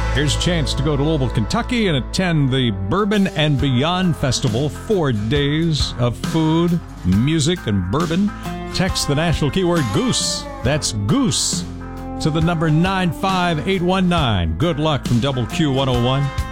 Here's a chance to go to Louisville, Kentucky and attend the Bourbon and Beyond Festival. 4 days of food, music, and bourbon. Text the national keyword Goose. That's Goose to the number 95819. Good luck from Double Q 101.